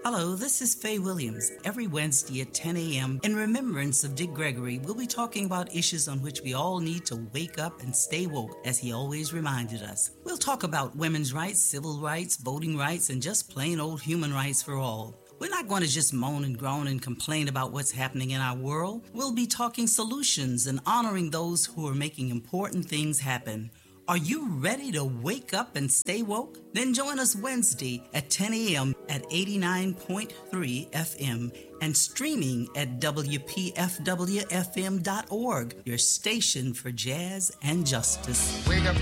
Hello, this is Faye Williams. Every Wednesday at 10 a.m., in remembrance of Dick Gregory, we'll be talking about issues on which we all need to wake up and stay woke, as he always reminded us. We'll talk about women's rights, civil rights, voting rights, and just plain old human rights for all. We're not going to just moan and groan and complain about what's happening in our world. We'll be talking solutions and honoring those who are making important things happen. Are you ready to wake up and stay woke? Then join us Wednesday at 10 a.m. at 89.3 FM and streaming at WPFWFM.org, your station for jazz and justice. Wake up.